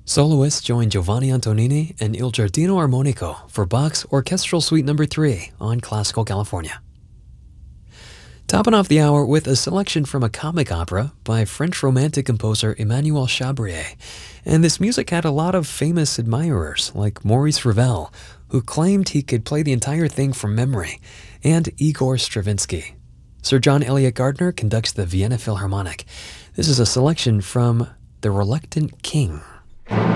Soloists join Giovanni Antonini and Il Giardino Armonico for Bach's Orchestral Suite No. 3 on Classical California. Topping off the hour with a selection from a comic opera by French Romantic composer Emmanuel Chabrier. And this music had a lot of famous admirers like Maurice Ravel, who claimed he could play the entire thing from memory, and Igor Stravinsky. Sir John Eliot Gardner conducts the Vienna Philharmonic. This is a selection from The Reluctant King.